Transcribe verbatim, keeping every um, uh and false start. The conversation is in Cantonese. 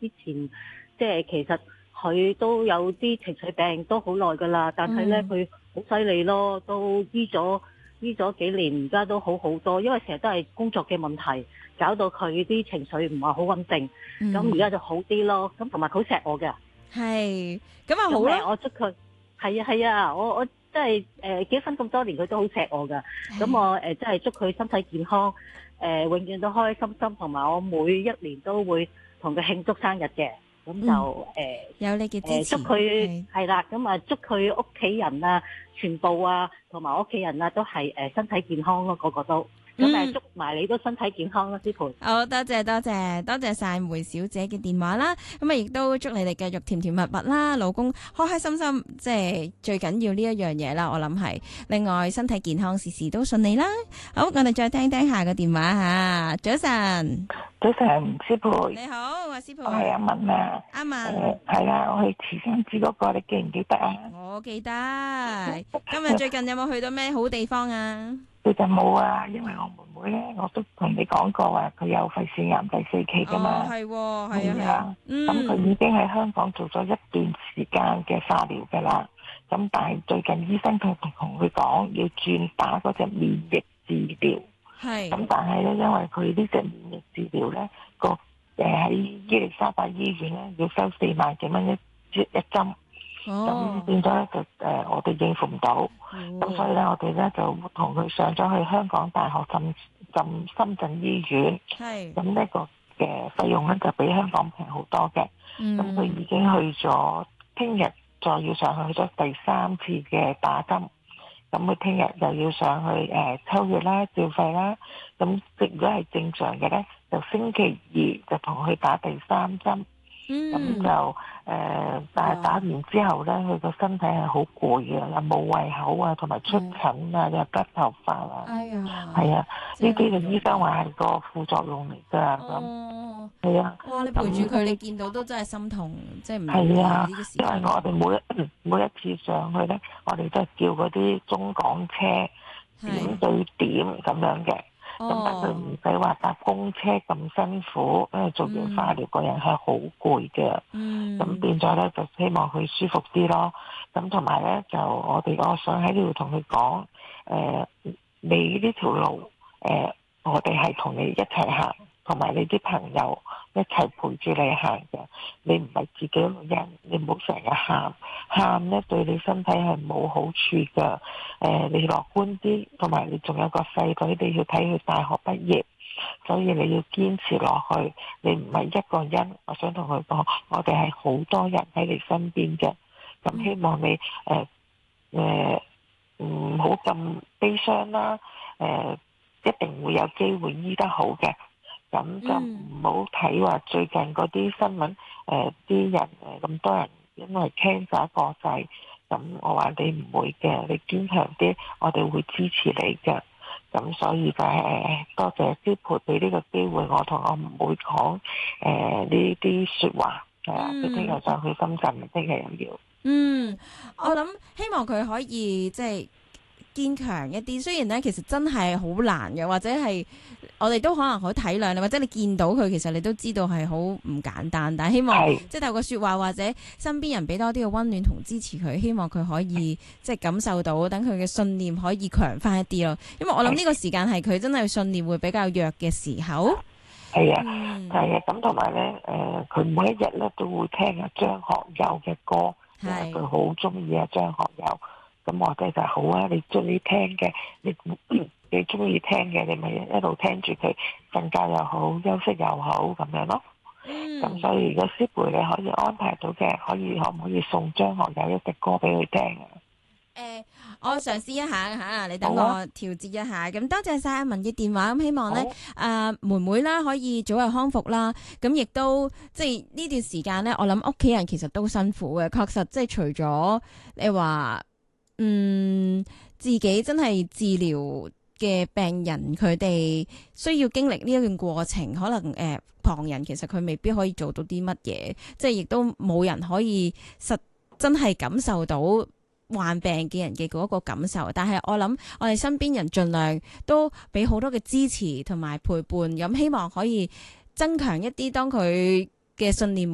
之前即係其實佢都有啲情緒病都好耐噶啦，但係咧佢好犀利咯，都醫咗醫咗幾年，而家都好好多，因為成日都係工作嘅問題，搞到佢啲情緒唔係好穩定，咁而家就好啲咯。咁同埋佢好錫我嘅， 係咁啊好啦， 我祝佢係啊係啊，我我真係誒結婚咁多年，佢都好錫我噶，咁我誒真係祝佢身體健康。誒、呃，永遠都開開心心，同埋我每一年都會同佢慶祝生日嘅，咁就誒、嗯呃、 有你嘅支持， 祝佢係啦，咁啊祝佢屋企人啊，全部啊，同埋屋企人啊，都係誒、呃、身體健康咯，個個都。咁誒，祝埋你都身體健康啦，師傅。 好多謝多謝多謝晒梅小姐嘅電話啦，咁啊亦都祝你哋繼續甜甜蜜蜜啦，老公開開心心，即係最緊要呢一樣嘢啦，我諗係。另外身體健康，事事都順利啦。好，我哋再聽聽下個電話吓。早晨， 早晨，師傅。 你好，我係師傅。 我係阿文啊。 阿文。 誒，係啊，我去慈山寺嗰個，你記唔記得啊？ 我記得。今日最近有冇去到咩好地方啊？ 最近冇啊，因為我妹妹咧，我都同你講過話，佢有肺腺癌第四期噶嘛。 哦，係喎，係啊， 咁佢、嗯、已經喺香港做咗一段時間嘅化療噶啦。咁但係最近醫生佢同佢講要轉打嗰隻免疫治療。係。咁但係咧，因為佢呢隻免疫治療咧，個誒喺伊利沙伯醫院咧要收四萬幾蚊一一針。咁、哦、變咗咧就誒、呃，我哋應付唔到，咁、哦、所以咧我哋咧就同佢上咗去香港大學浸浸深圳醫院，咁呢個嘅費用咧就比香港平好多嘅，咁、嗯、佢已經去咗，聽日再要上去咗第三次嘅打針，咁佢聽日又要上去誒、呃、抽血啦、照肺啦，咁如果係正常嘅咧，就星期二就同佢打第三針。咁、嗯、就誒、呃，但係打完之後咧，佢個身體係好攰嘅，又冇胃口啊，同埋出疹啊，又甩頭髮啊， 哎呀， 係啊，呢啲嘅醫生話係個副作用嚟㗎，咁、 哦， 係啊。 哇！你陪住佢，你見到都真係心痛，即係唔係啊，因為我哋每一每一次上去咧，我哋都係叫嗰啲中港車點對點咁樣嘅。咁、哦、但佢唔使話搭公車咁辛苦，因為做完化療個人係好攰嘅。咁、嗯、變咗咧就希望佢舒服啲咯。咁同埋咧就我哋我想喺呢度同佢講，誒、呃、你呢條路誒、呃、我哋係同你一齊行，同埋你啲朋友一齊陪住你行嘅。你唔係自己一個人，你唔好成日喊，喊咧對你身體係冇好處噶。誒、呃，你樂觀啲，同埋你仲有個細女，你要睇佢大學畢業，所以你要堅持落去。你唔係一個人，我想同佢講，我哋係好多人喺你身邊嘅。咁希望你誒誒唔好咁悲傷啦。誒、呃，一定會有機會醫得好嘅。咁就唔好睇話最近嗰啲新聞，誒、呃、啲人誒咁多人因為 cancer 過世。咁我話你唔會嘅，你堅強啲，我哋會支持你嘅。咁所以就係多謝師傅俾呢個機會，我同我妹講誒呢啲說話。係啊，佢聽日上去深圳，聽日又要。嗯， 我諗希望佢可以即係堅強一啲。雖然咧，其實真係好難嘅，或者係我哋都可能好體諒你，或者你見到佢，其實你都知道係好唔簡單。但係希望即係透過說話或者身邊人俾多啲嘅溫暖同支持佢，希望佢可以即係感受到，等佢嘅信念可以強翻一啲咯。因為我諗呢個時間係佢真係信念會比較弱嘅時候。 係啊，係啊，咁同埋咧，誒，佢、呃、每一日咧都會聽阿張學友嘅歌，因為佢好中意阿張學友。咁我哋就好啊，你中意聽嘅，你你中意聽嘅，你咪一路聽住佢，瞓覺又好，休息又好，咁樣咯。咁、嗯、所以如果師傅你可以安排到嘅，可以可唔可以送張學友一隻歌俾佢聽啊？ 誒、呃，我嘗試一下吓，你等我調節一下。咁、啊、多謝晒阿文嘅電話，咁希望咧，阿、呃、妹妹啦可以早日康復啦。咁亦都即係呢段時間咧，我諗屋企人其實都辛苦嘅。確實即係除咗你話，嗯，自己真係治療嘅病人，佢哋需要經歷呢一段過程，可能誒、呃、旁人其實佢未必可以做到啲乜嘢，即係亦都冇人可以實真係感受到患病嘅人嘅嗰個感受，但係我諗我哋身邊人盡量都俾好多嘅支持同埋陪伴，咁希望可以增強一啲當佢嘅信念